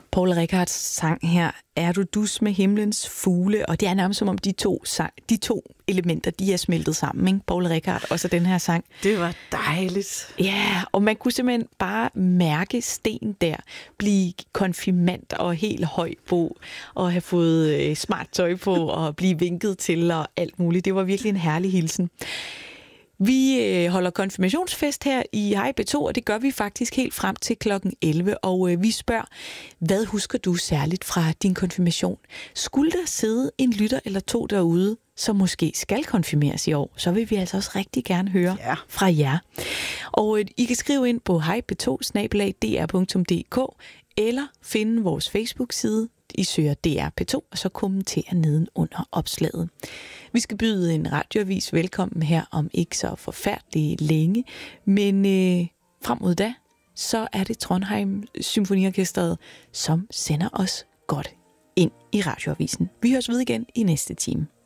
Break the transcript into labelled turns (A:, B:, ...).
A: Poul Reichhardts sang her, Er du dus med himlens fugle? Og det er nærmest som om de to elementer, de er smeltet sammen, ikke? Poul Reichhardt og så den her sang.
B: Det var dejligt.
A: Ja, og man kunne simpelthen bare mærke Sten der, blive konfirmand og helt høj på, og have fået smart tøj på, og blive vinket til og alt muligt. Det var virkelig en herlig hilsen. Vi holder konfirmationsfest her i Hej P2, og det gør vi faktisk helt frem til klokken 11. Og vi spørger, hvad husker du særligt fra din konfirmation? Skulle der sidde en lytter eller to derude, som måske skal konfirmeres i år, så vil vi altså også rigtig gerne høre fra jer. Og I kan skrive ind på hejp2@dr.dk eller finde vores Facebook-side. I søger DR P2, og så kommenterer neden under opslaget. Vi skal byde en radioavis velkommen her om ikke så forfærdeligt længe, men frem mod da, så er det Trondheim Symfoniorkestret, som sender os godt ind i radioavisen. Vi høres ved igen i næste time.